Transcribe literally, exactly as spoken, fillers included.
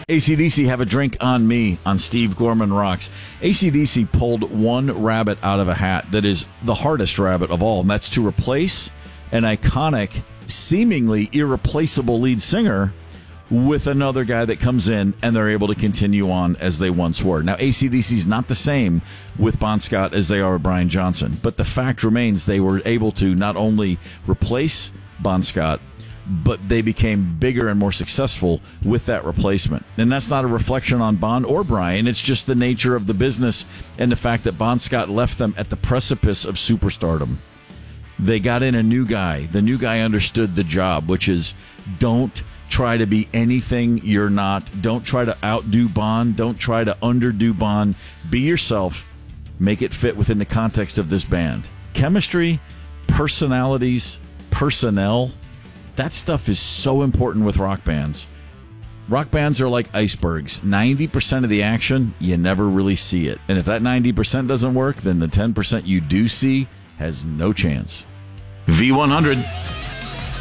A C D C, Have a Drink on Me on Steve Gorman Rocks. A C D C pulled one rabbit out of a hat that is the hardest rabbit of all, and that's to replace an iconic, seemingly irreplaceable lead singer with another guy that comes in and they're able to continue on as they once were. Now, A C D C is not the same with Bon Scott as they are with Brian Johnson, but the fact remains they were able to not only replace Bon Scott, but they became bigger and more successful with that replacement. And that's not a reflection on Bon or Brian. It's just the nature of the business and the fact that Bon Scott left them at the precipice of superstardom. They got in a new guy. The new guy understood the job, which is don't try to be anything you're not. Don't try to outdo Bon. Don't try to underdo Bon. Be yourself. Make it fit within the context of this band. Chemistry, personalities, personnel, that stuff is so important with rock bands. Rock bands are like icebergs. ninety percent of the action, you never really see it. And if that ninety percent doesn't work, then the ten percent you do see has no chance. V one hundred.